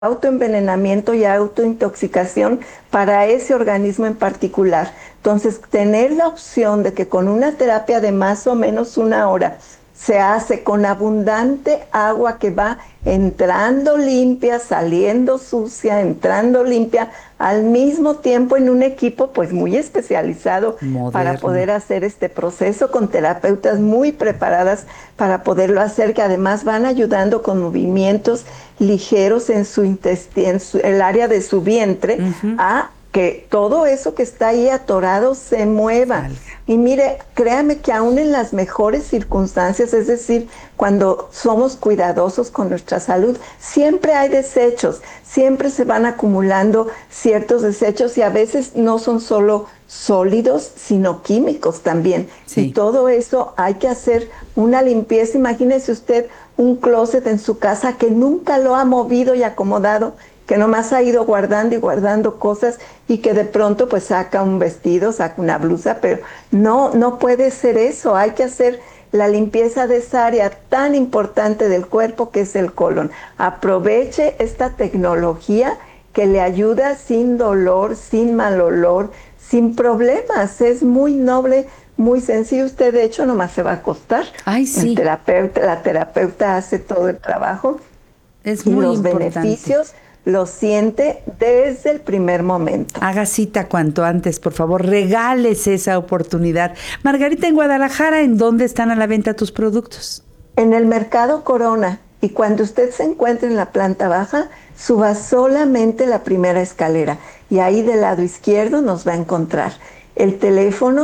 autoenvenenamiento y autointoxicación para ese organismo en particular. Entonces, tener la opción de que con una terapia de más o menos una hora se hace con abundante agua que va entrando limpia, saliendo sucia, entrando limpia, al mismo tiempo en un equipo pues muy especializado para poder hacer este proceso, con terapeutas muy preparadas para poderlo hacer, que además van ayudando con movimientos ligeros en su intestino, el área de su vientre, a que todo eso que está ahí atorado se mueva. Y mire, créame que aún en las mejores circunstancias, es decir, cuando somos cuidadosos con nuestra salud, siempre hay desechos, siempre se van acumulando ciertos desechos y a veces no son solo sólidos, sino químicos también. Sí. Y todo eso hay que hacer una limpieza. Imagínese usted un closet en su casa que nunca lo ha movido y acomodado, que nomás ha ido guardando y guardando cosas y que de pronto pues saca un vestido, saca una blusa, pero no puede ser eso. Hay que hacer la limpieza de esa área tan importante del cuerpo que es el colon. Aproveche esta tecnología que le ayuda sin dolor, sin mal olor, sin problemas. Es muy noble, muy sencillo. Usted de hecho nomás se va a acostar. Ay, sí. La terapeuta hace todo el trabajo. Es muy los importante. Beneficios lo siente desde el primer momento. Haga cita cuanto antes, por favor, regálese esa oportunidad. Margarita, en Guadalajara, ¿en dónde están a la venta tus productos? En el Mercado Corona, y cuando usted se encuentre en la planta baja, suba solamente la primera escalera, y ahí del lado izquierdo nos va a encontrar. El teléfono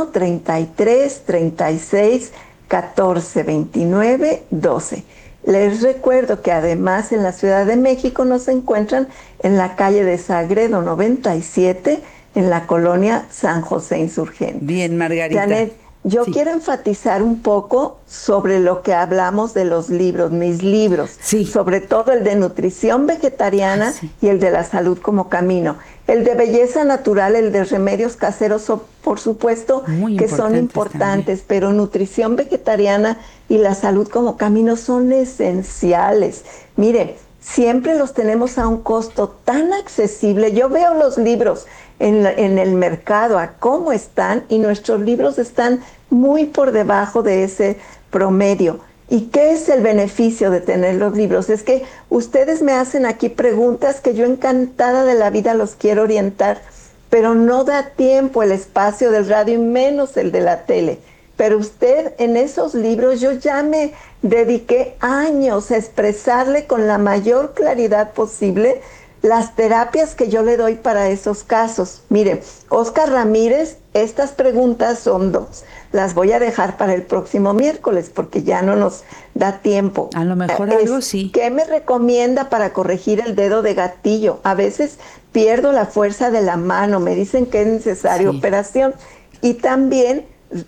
33 36 14 29 12. Les recuerdo que además en la Ciudad de México nos encuentran en la calle de Sagredo 97, en la colonia San José Insurgente. Bien, Margarita. Janet, yo quiero enfatizar un poco sobre lo que hablamos de los libros, mis libros, sobre todo el de nutrición vegetariana y el de la salud como camino. El de belleza natural, el de remedios caseros, por supuesto que son importantes, pero nutrición vegetariana y la salud como camino son esenciales. Mire, siempre los tenemos a un costo tan accesible. Yo veo los libros en el mercado a cómo están, y nuestros libros están muy por debajo de ese promedio. ¿Y qué es el beneficio de tener los libros? Es que ustedes me hacen aquí preguntas que yo encantada de la vida los quiero orientar, pero no da tiempo el espacio del radio y menos el de la tele. Pero usted en esos libros, yo ya me dediqué años a expresarle con la mayor claridad posible las terapias que yo le doy para esos casos. Mire, Oscar Ramírez, estas preguntas son 2. Las voy a dejar para el próximo miércoles porque ya no nos da tiempo. A lo mejor algo sí. ¿Qué me recomienda para corregir el dedo de gatillo? A veces pierdo la fuerza de la mano, me dicen que es necesaria operación. Y también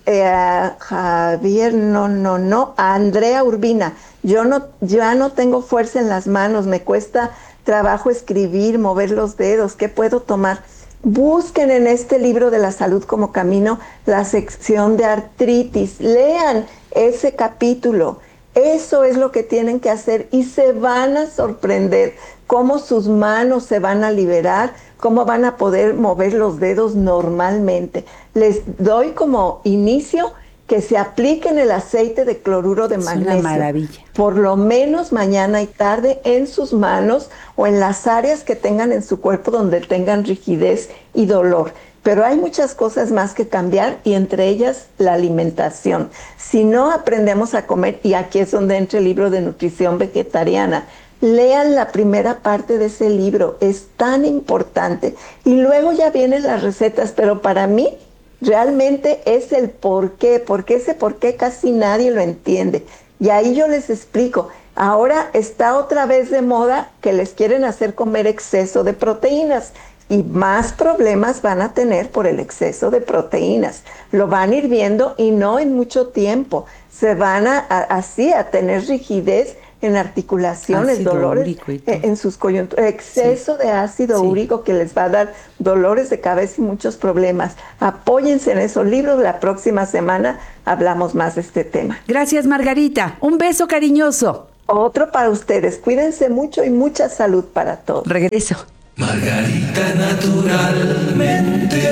Javier, a Andrea Urbina. Ya no tengo fuerza en las manos, me cuesta trabajo escribir, mover los dedos. ¿Qué puedo tomar? Busquen en este libro de la salud como camino la sección de artritis. Lean ese capítulo. Eso es lo que tienen que hacer y se van a sorprender cómo sus manos se van a liberar, cómo van a poder mover los dedos normalmente. Les doy como inicio que se apliquen el aceite de cloruro de magnesio. Es una maravilla. Por lo menos mañana y tarde en sus manos o en las áreas que tengan en su cuerpo donde tengan rigidez y dolor. Pero hay muchas cosas más que cambiar y entre ellas la alimentación. Si no aprendemos a comer, y aquí es donde entra el libro de nutrición vegetariana, lean la primera parte de ese libro, es tan importante. Y luego ya vienen las recetas, pero para mí realmente es el por qué, porque ese por qué casi nadie lo entiende. Y ahí yo les explico. Ahora está otra vez de moda que les quieren hacer comer exceso de proteínas. Y más problemas van a tener por el exceso de proteínas. Lo van a ir viendo y no en mucho tiempo. Se van a tener rigidez en articulaciones, ácido dolores en sus coyunturas, exceso de ácido úrico que les va a dar dolores de cabeza y muchos problemas. Apóyense en esos libros. La próxima semana hablamos más de este tema. Gracias, Margarita. Un beso cariñoso. Otro para ustedes. Cuídense mucho y mucha salud para todos. Regreso. Margarita, naturalmente.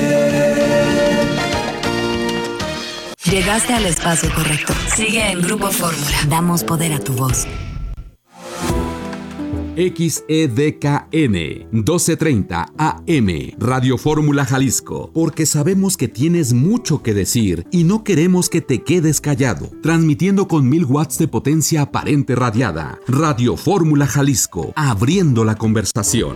Llegaste al espacio correcto. Sigue en Grupo Fórmula. Damos poder a tu voz. XEDKN 1230 AM Radio Fórmula Jalisco, porque sabemos que tienes mucho que decir y no queremos que te quedes callado. Transmitiendo con 1000 watts de potencia aparente radiada. Radio Fórmula Jalisco, abriendo la conversación.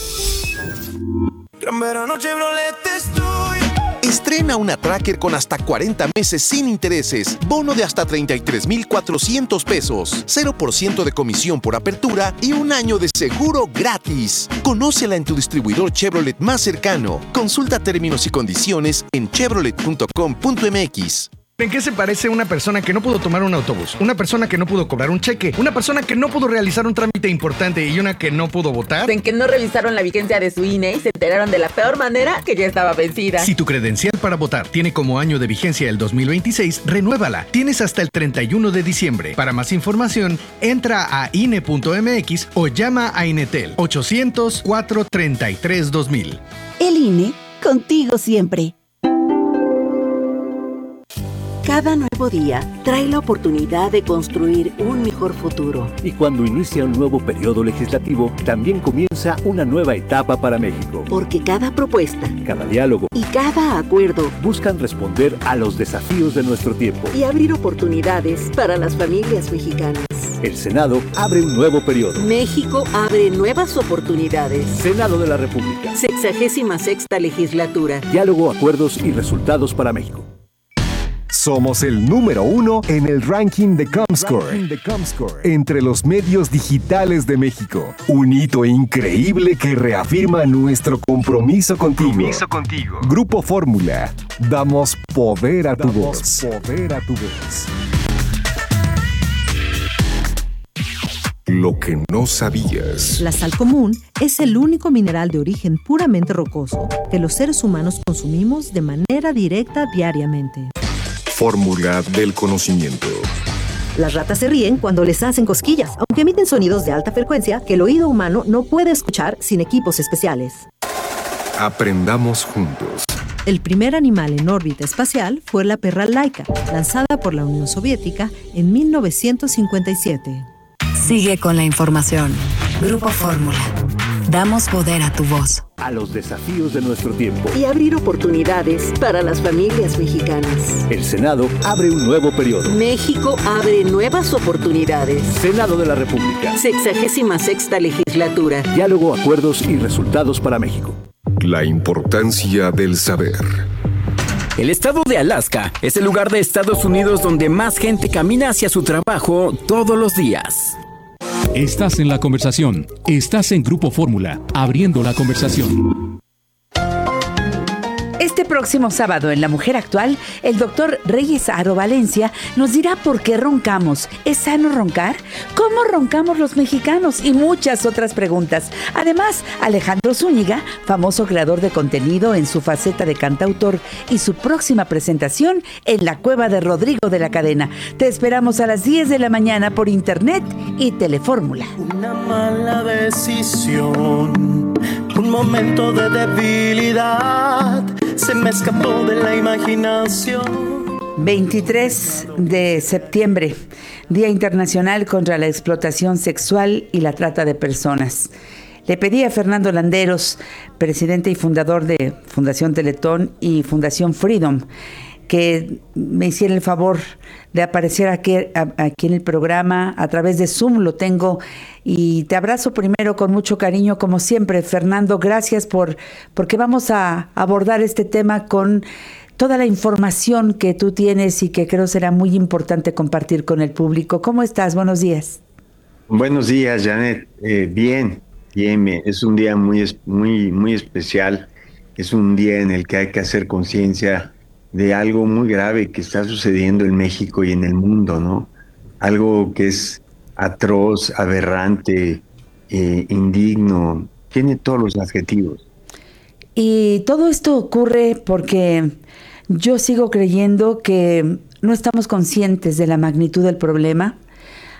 Gran verano Chevrolet estoy. Estrena una Tracker con hasta 40 meses sin intereses, bono de hasta 33,400 pesos, 0% de comisión por apertura y un año de seguro gratis. Conócela en tu distribuidor Chevrolet más cercano. Consulta términos y condiciones en chevrolet.com.mx. ¿En qué se parece una persona que no pudo tomar un autobús? Una persona que no pudo cobrar un cheque, una persona que no pudo realizar un trámite importante y una que no pudo votar. En que no revisaron la vigencia de su INE y se enteraron de la peor manera que ya estaba vencida. Si tu credencial para votar tiene como año de vigencia el 2026, renuévala. Tienes hasta el 31 de diciembre. Para más información, entra a INE.mx o llama a Inetel 800-433-2000. El INE, contigo siempre. Cada nuevo día trae la oportunidad de construir un mejor futuro. Y cuando inicia un nuevo periodo legislativo, también comienza una nueva etapa para México. Porque cada propuesta, cada diálogo y cada acuerdo buscan responder a los desafíos de nuestro tiempo y abrir oportunidades para las familias mexicanas. El Senado abre un nuevo periodo. México abre nuevas oportunidades. Senado de la República. 66ª legislatura. Diálogo, acuerdos y resultados para México. Somos el número 1 en el ranking de Comscore, entre los medios digitales de México. Un hito increíble que reafirma nuestro compromiso contigo. Grupo Fórmula. Damos poder a tu voz. Lo que no sabías. La sal común es el único mineral de origen puramente rocoso que los seres humanos consumimos de manera directa diariamente. Fórmula del conocimiento. Las ratas se ríen cuando les hacen cosquillas, aunque emiten sonidos de alta frecuencia que el oído humano no puede escuchar sin equipos especiales. Aprendamos juntos. El primer animal en órbita espacial fue la perra Laika, lanzada por la Unión Soviética en 1957. Sigue con la información. Grupo Fórmula. Damos poder a tu voz. A los desafíos de nuestro tiempo. Y abrir oportunidades para las familias mexicanas. El Senado abre un nuevo periodo. México abre nuevas oportunidades. Senado de la República. 66ª legislatura. Diálogo, acuerdos y resultados para México. La importancia del saber. El estado de Alaska es el lugar de Estados Unidos donde más gente camina hacia su trabajo todos los días. Estás en la conversación. Estás en Grupo Fórmula, abriendo la conversación. Este próximo sábado en La Mujer Actual, el doctor Reyes Aro Valencia nos dirá por qué roncamos. ¿Es sano roncar? ¿Cómo roncamos los mexicanos? Y muchas otras preguntas. Además, Alejandro Zúñiga, famoso creador de contenido en su faceta de cantautor, y su próxima presentación en la Cueva de Rodrigo de la Cadena. Te esperamos a las 10 de la mañana por internet y Telefórmula. Una mala decisión, un momento de debilidad, se me escapó de la imaginación. 23 de septiembre, Día Internacional contra la Explotación Sexual y la Trata de Personas. Le pedí a Fernando Landeros, presidente y fundador de Fundación Teletón y Fundación Freedom, que me hiciera el favor de aparecer aquí en el programa a través de Zoom. Lo tengo y te abrazo primero con mucho cariño, como siempre. Fernando, gracias porque vamos a abordar este tema con toda la información que tú tienes y que creo será muy importante compartir con el público. ¿Cómo estás? Buenos días. Buenos días, Janet. Bien. Es un día muy especial. Es un día en el que hay que hacer conciencia de algo muy grave que está sucediendo en México y en el mundo, ¿no? Algo que es atroz, aberrante, indigno, tiene todos los adjetivos. Y todo esto ocurre porque yo sigo creyendo que no estamos conscientes de la magnitud del problema.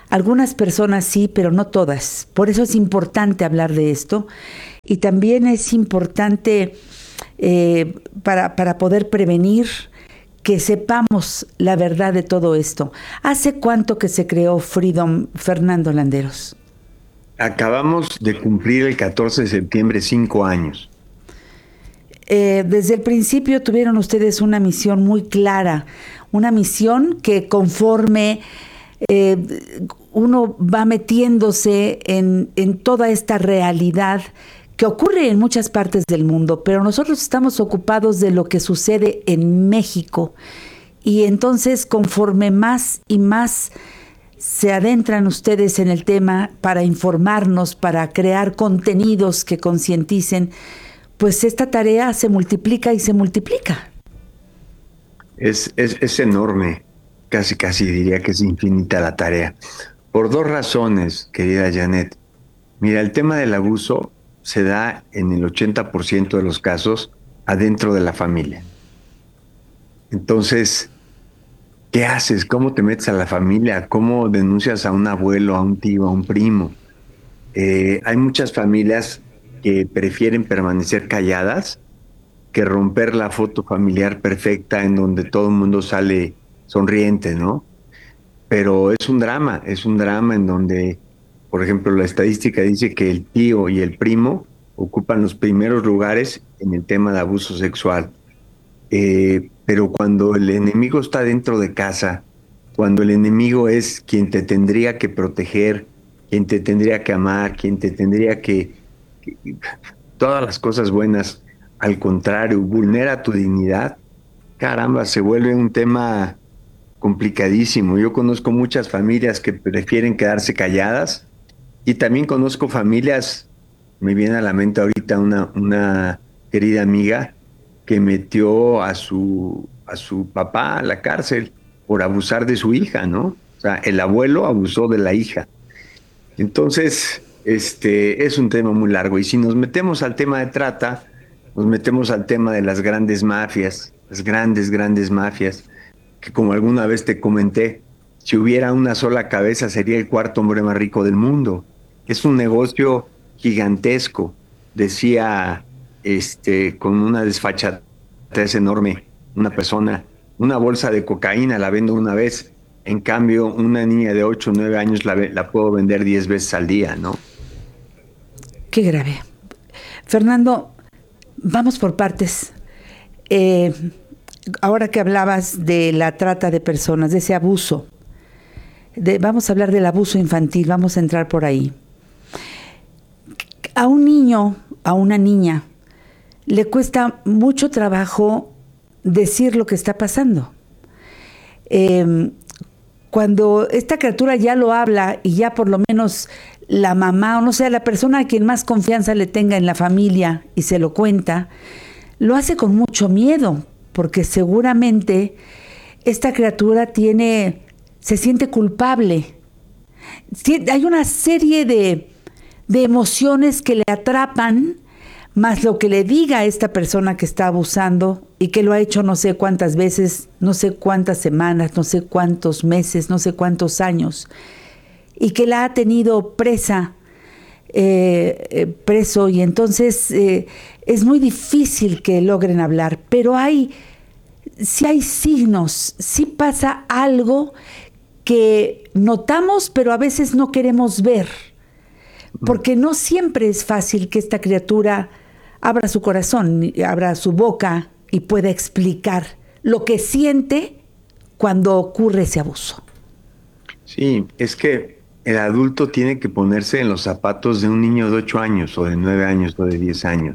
Algunas personas sí, pero no todas. Por eso es importante hablar de esto. Y también es importante para poder prevenir que sepamos la verdad de todo esto. ¿Hace cuánto que se creó Freedom, Fernando Landeros? Acabamos de cumplir el 14 de septiembre 5 años. Desde el principio tuvieron ustedes una misión muy clara, una misión que conforme uno va metiéndose en toda esta realidad que ocurre en muchas partes del mundo, pero nosotros estamos ocupados de lo que sucede en México, y entonces conforme más y más se adentran ustedes en el tema para informarnos, para crear contenidos que concienticen, pues esta tarea se multiplica y se multiplica. Es enorme, casi diría que es infinita la tarea, por 2 razones, querida Janet. Mira, el tema del abuso se da en el 80% de los casos adentro de la familia. Entonces, ¿qué haces? ¿Cómo te metes a la familia? ¿Cómo denuncias a un abuelo, a un tío, a un primo? Hay muchas familias que prefieren permanecer calladas que romper la foto familiar perfecta en donde todo el mundo sale sonriente, ¿no? Pero es un drama en donde, por ejemplo, la estadística dice que el tío y el primo ocupan los primeros lugares en el tema de abuso sexual. Pero cuando el enemigo está dentro de casa, cuando el enemigo es quien te tendría que proteger, quien te tendría que amar, quien te tendría que todas las cosas buenas, al contrario, vulnera tu dignidad, caramba, se vuelve un tema complicadísimo. Yo conozco muchas familias que prefieren quedarse calladas, y también conozco familias, me viene a la mente ahorita una querida amiga que metió a su papá a la cárcel por abusar de su hija, ¿no? O sea, el abuelo abusó de la hija. Entonces, es un tema muy largo. Y si nos metemos al tema de trata, nos metemos al tema de las grandes mafias, las grandes mafias, que como alguna vez te comenté, si hubiera una sola cabeza sería el 4º hombre más rico del mundo. Es un negocio gigantesco, decía con una desfachatez enorme una persona, una bolsa de cocaína la vendo una vez, en cambio una niña de 8 o 9 años la puedo vender 10 veces al día, ¿no? Qué grave. Fernando, vamos por partes. Ahora que hablabas de la trata de personas, de ese abuso, vamos a hablar del abuso infantil, vamos a entrar por ahí. A un niño, a una niña, le cuesta mucho trabajo decir lo que está pasando. Cuando esta criatura ya lo habla y ya por lo menos la mamá, o no sé, la persona a quien más confianza le tenga en la familia y se lo cuenta, lo hace con mucho miedo, porque seguramente esta criatura se siente culpable. Hay una serie de emociones que le atrapan, más lo que le diga a esta persona que está abusando y que lo ha hecho no sé cuántas veces, no sé cuántas semanas, no sé cuántos meses, no sé cuántos años, y que la ha tenido preso, y entonces es muy difícil que logren hablar, pero sí hay signos, sí pasa algo que notamos, pero a veces no queremos ver, porque no siempre es fácil que esta criatura abra su corazón, abra su boca y pueda explicar lo que siente cuando ocurre ese abuso. Sí, es que el adulto tiene que ponerse en los zapatos de un niño de 8 años o de 9 años o de 10 años.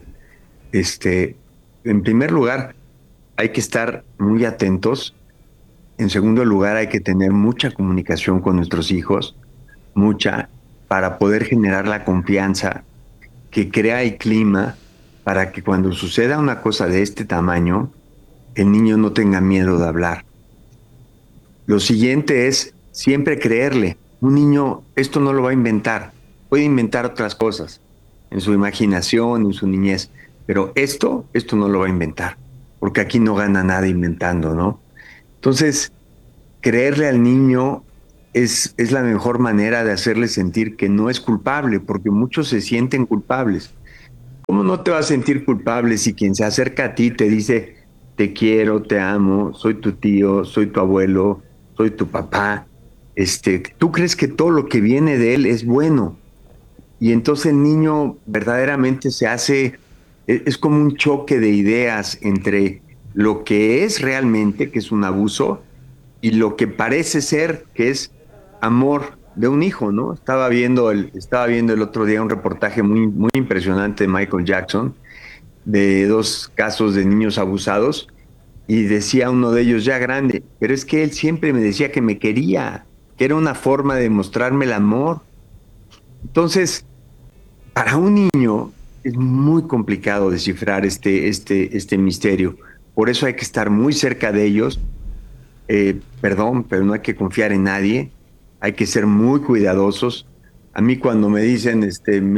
En primer lugar, hay que estar muy atentos. En segundo lugar, hay que tener mucha comunicación con nuestros hijos, para poder generar la confianza que crea el clima para que cuando suceda una cosa de este tamaño, el niño no tenga miedo de hablar. Lo siguiente es siempre creerle. Un niño esto no lo va a inventar, puede inventar otras cosas en su imaginación, en su niñez, pero esto no lo va a inventar, porque aquí no gana nada inventando, ¿no? Entonces, creerle al niño es la mejor manera de hacerle sentir que no es culpable, porque muchos se sienten culpables. ¿Cómo no te vas a sentir culpable si quien se acerca a ti te dice, te quiero, te amo, soy tu tío, soy tu abuelo, soy tu papá? Tú crees que todo lo que viene de él es bueno. Y entonces el niño verdaderamente se hace, es como un choque de ideas entre lo que es realmente, que es un abuso, y lo que parece ser, que es amor de un hijo, ¿no? Estaba viendo el otro día un reportaje muy, muy impresionante de Michael Jackson, de 2 casos de niños abusados, y decía uno de ellos ya grande, pero es que él siempre me decía que me quería, que era una forma de mostrarme el amor. Entonces, para un niño es muy complicado descifrar este misterio. Por eso hay que estar muy cerca de ellos. Perdón, pero no hay que confiar en nadie. Hay que ser muy cuidadosos. A mí cuando me dicen,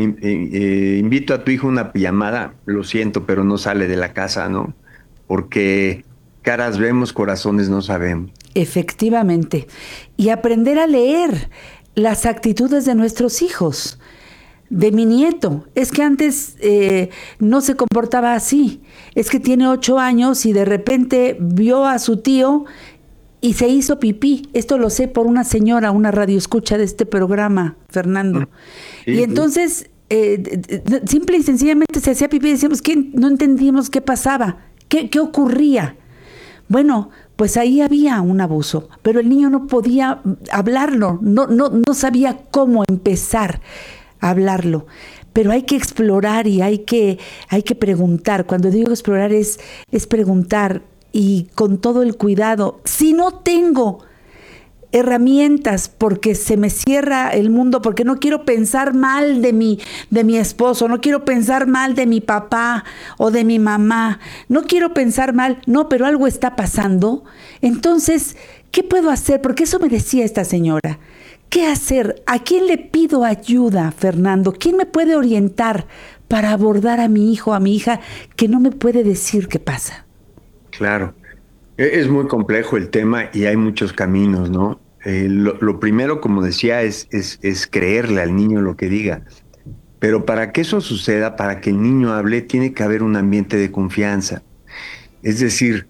invito a tu hijo a una pijamada, lo siento, pero no sale de la casa, ¿no? Porque caras vemos, corazones no sabemos. Efectivamente. Y aprender a leer las actitudes de nuestros hijos. De mi nieto, es que antes no se comportaba así, es que tiene 8 años y de repente vio a su tío y se hizo pipí. Esto lo sé por una señora, una radioescucha de este programa, Fernando. Sí, y entonces, simple y sencillamente se hacía pipí y decíamos que no entendíamos qué pasaba, qué ocurría. Bueno, pues ahí había un abuso, pero el niño no podía hablarlo, no sabía cómo empezar a hablarlo, pero hay que explorar y hay que preguntar. Cuando digo explorar es preguntar y con todo el cuidado. Si no tengo herramientas porque se me cierra el mundo, porque no quiero pensar mal de mi esposo, no quiero pensar mal de mi papá o de mi mamá, no quiero pensar mal, no, pero algo está pasando, entonces, ¿qué puedo hacer? Porque eso me decía esta señora. ¿Qué hacer? ¿A quién le pido ayuda, Fernando? ¿Quién me puede orientar para abordar a mi hijo, a mi hija, que no me puede decir qué pasa? Claro, es muy complejo el tema y hay muchos caminos, ¿no? Lo primero, como decía, es creerle al niño lo que diga. Pero para que eso suceda, para que el niño hable, tiene que haber un ambiente de confianza. Es decir,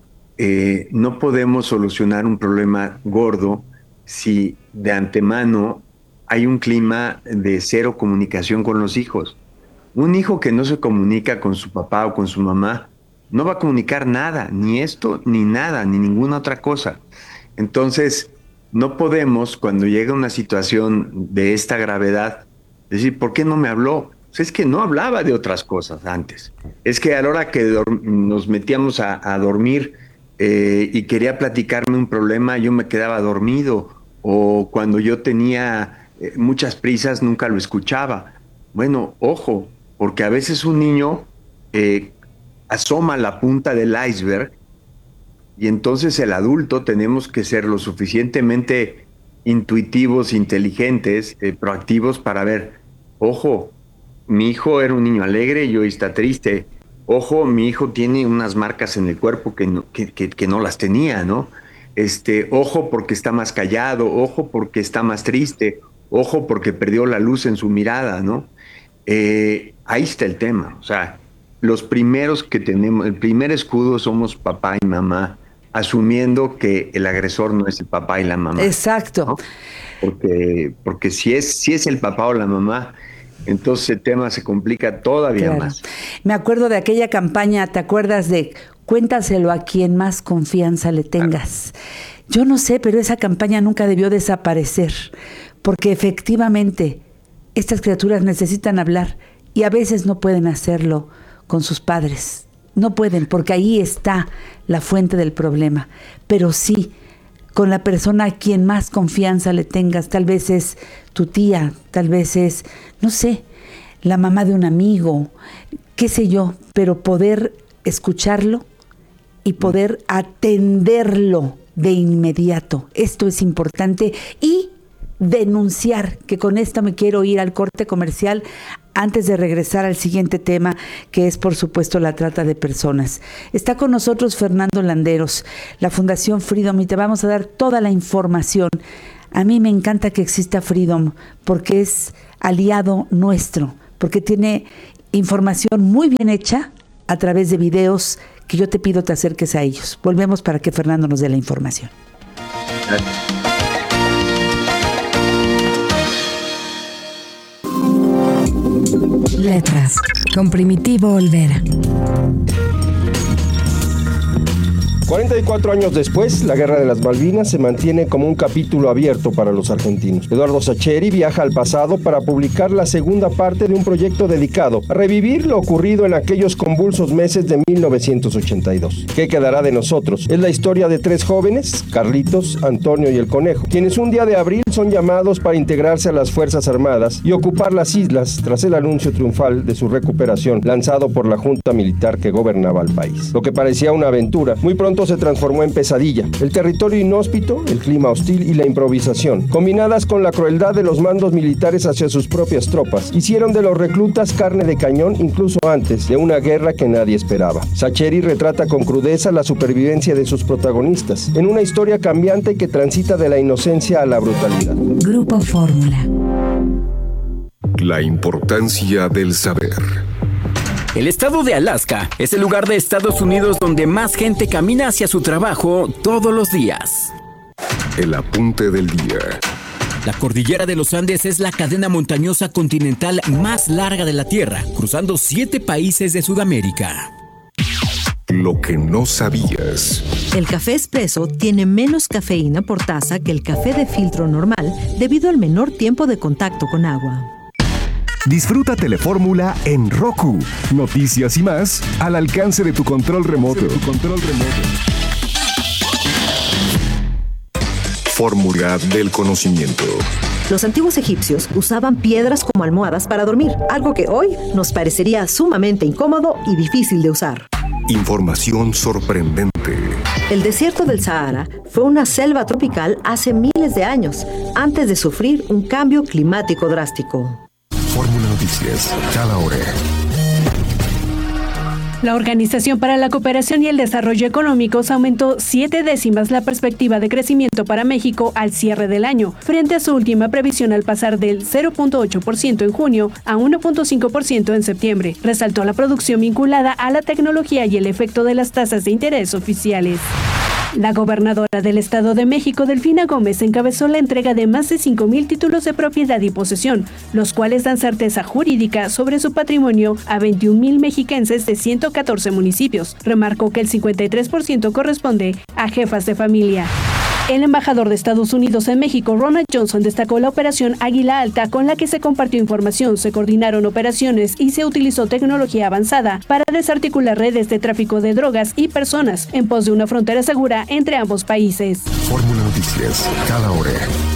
no podemos solucionar un problema gordo si de antemano hay un clima de cero comunicación con los hijos. Un hijo que no se comunica con su papá o con su mamá no va a comunicar nada, ni esto, ni nada, ni ninguna otra cosa. Entonces, no podemos, cuando llega una situación de esta gravedad, decir, ¿por qué no me habló? Pues es que no hablaba de otras cosas antes. Es que a la hora que nos metíamos a dormir y quería platicarme un problema, yo me quedaba dormido. O cuando yo tenía muchas prisas, nunca lo escuchaba. Bueno, ojo, porque a veces un niño asoma la punta del iceberg y entonces el adulto tenemos que ser lo suficientemente intuitivos, inteligentes, proactivos para ver, ojo, mi hijo era un niño alegre y hoy está triste. Ojo, mi hijo tiene unas marcas en el cuerpo que no las tenía, ¿no? Ojo porque está más callado, ojo porque está más triste, ojo porque perdió la luz en su mirada, ¿no? Ahí está el tema. O sea, los primeros que tenemos, el primer escudo somos papá y mamá, asumiendo que el agresor no es el papá y la mamá. Exacto. ¿No? Porque si es el papá o la mamá, entonces el tema se complica todavía más. Me acuerdo de aquella campaña, ¿te acuerdas de cuéntaselo a quien más confianza le tengas? Yo no sé, pero esa campaña nunca debió desaparecer, porque efectivamente estas criaturas necesitan hablar y a veces no pueden hacerlo con sus padres. No pueden, porque ahí está la fuente del problema. Pero sí, con la persona a quien más confianza le tengas, tal vez es tu tía, tal vez es, no sé, la mamá de un amigo, qué sé yo, pero poder escucharlo y poder atenderlo de inmediato. Esto es importante. Y denunciar, que con esto me quiero ir al corte comercial antes de regresar al siguiente tema, que es por supuesto la trata de personas. Está con nosotros Fernando Landeros, la Fundación Freedom, y te vamos a dar toda la información A mí me encanta que exista Freedom porque es aliado nuestro, porque tiene información muy bien hecha a través de videos que yo te pido te acerques a ellos. Volvemos para que Fernando nos dé la información. Letras, con Primitivo Olvera. 44 años después, la Guerra de las Malvinas se mantiene como un capítulo abierto para los argentinos. Eduardo Sacheri viaja al pasado para publicar la segunda parte de un proyecto dedicado a revivir lo ocurrido en aquellos convulsos meses de 1982. ¿Qué quedará de nosotros? Es la historia de 3 jóvenes, Carlitos, Antonio y el Conejo, quienes un día de abril son llamados para integrarse a las Fuerzas Armadas y ocupar las islas tras el anuncio triunfal de su recuperación lanzado por la junta militar que gobernaba el país. Lo que parecía una aventura, muy pronto se transformó en pesadilla. El territorio inhóspito, el clima hostil y la improvisación, combinadas con la crueldad de los mandos militares hacia sus propias tropas, hicieron de los reclutas carne de cañón incluso antes de una guerra que nadie esperaba. Sacheri retrata con crudeza la supervivencia de sus protagonistas, en una historia cambiante que transita de la inocencia a la brutalidad. Grupo Fórmula. La importancia del saber. El estado de Alaska es el lugar de Estados Unidos donde más gente camina hacia su trabajo todos los días. El apunte del día. La cordillera de los Andes es la cadena montañosa continental más larga de la Tierra, cruzando 7 países de Sudamérica. Lo que no sabías. El café expreso tiene menos cafeína por taza que el café de filtro normal debido al menor tiempo de contacto con agua. Disfruta Telefórmula en Roku. Noticias y más al alcance de tu control remoto. Fórmula del conocimiento. Los antiguos egipcios usaban piedras como almohadas para dormir, algo que hoy nos parecería sumamente incómodo y difícil de usar. Información sorprendente. El desierto del Sahara fue una selva tropical hace miles de años, antes de sufrir un cambio climático drástico. Fórmula Noticias, cada hora. La Organización para la Cooperación y el Desarrollo Económicos aumentó 7 décimas la perspectiva de crecimiento para México al cierre del año, frente a su última previsión al pasar del 0.8% en junio a 1.5% en septiembre. Resaltó la producción vinculada a la tecnología y el efecto de las tasas de interés oficiales. La gobernadora del Estado de México, Delfina Gómez, encabezó la entrega de más de 5,000 títulos de propiedad y posesión, los cuales dan certeza jurídica sobre su patrimonio a 21,000 mexiquenses de 114 municipios. Remarcó que el 53% corresponde a jefas de familia. El embajador de Estados Unidos en México, Ronald Johnson, destacó la operación Águila Alta, con la que se compartió información, se coordinaron operaciones y se utilizó tecnología avanzada para desarticular redes de tráfico de drogas y personas en pos de una frontera segura entre ambos países. Fórmula Noticias, cada hora.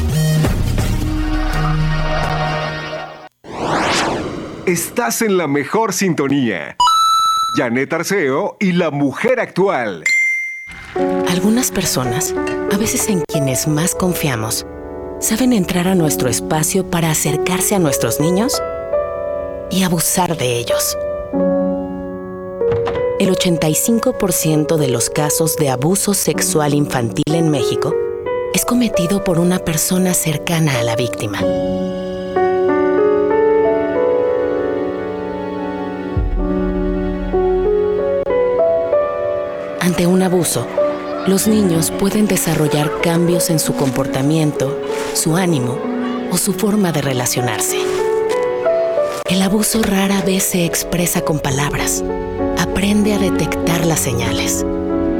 Estás en la mejor sintonía. Janet Arceo y la mujer actual. Algunas personas, a veces en quienes más confiamos, saben entrar a nuestro espacio para acercarse a nuestros niños y abusar de ellos. El 85% de los casos de abuso sexual infantil en México es cometido por una persona cercana a la víctima. Ante un abuso, los niños pueden desarrollar cambios en su comportamiento, su ánimo o su forma de relacionarse. El abuso rara vez se expresa con palabras. Aprende a detectar las señales.